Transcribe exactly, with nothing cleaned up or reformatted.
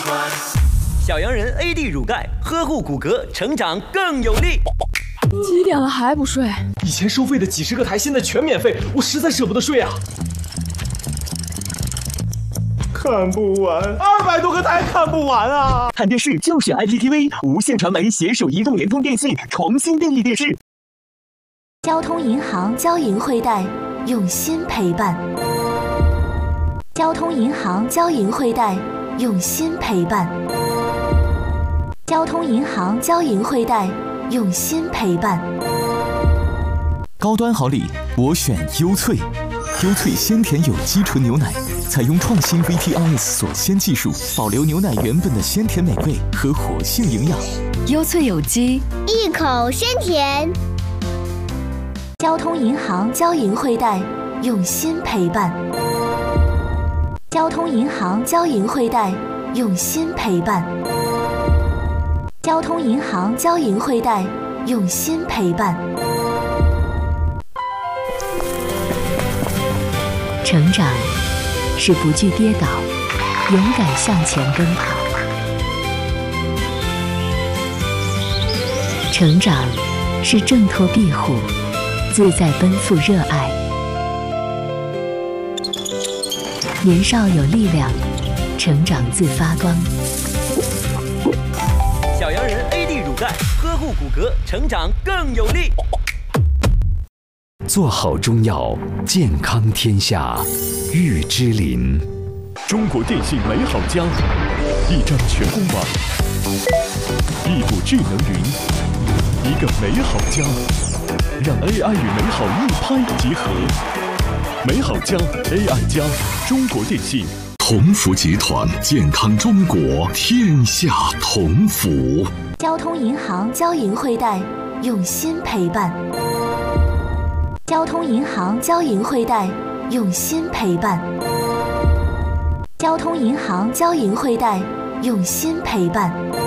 小羊人 A D 乳钙，呵护骨骼，成长更有力。 几点了还不睡？ 以前收费的几十个台现在全免费，我实在舍不得睡啊。看不完，二百多个台看不完啊！ 看电视就选 I P T V， 无线传媒携手移动、联通、电信重新定义电视。 交通银行交银汇贷，用心陪伴。交通银行交银汇贷，用心陪伴。交通银行交银汇贷，用心陪伴。 高端好礼，我选优萃。优萃鲜甜有机纯牛奶，采用创新 V T I S 锁鲜技术，保留牛奶原本的鲜甜美味和活性营养。 优萃有机， 一口鲜甜。 交通银行交银汇贷，用心陪伴。交通银行交银汇贷，用心陪伴。交通银行交银汇贷，用心陪伴。 成长是不惧跌倒，勇敢向前奔跑。成长是挣脱庇护，自在奔赴热爱。年少有力量，成长自发光。 小羊人 A D 乳钙，呵护骨骼，成长更有力。 做好中药，健康天下。玉之林， 中国电信美好家，一张全公网，一股智能云，一个美好家，让 A I 与美好一拍即合。美好家 A I 加，中国电信。 同福集团，健康中国，天下同福。 交通银行交银汇贷，用心陪伴。交通银行交银汇贷，用心陪伴。交通银行交银汇贷，用心陪伴。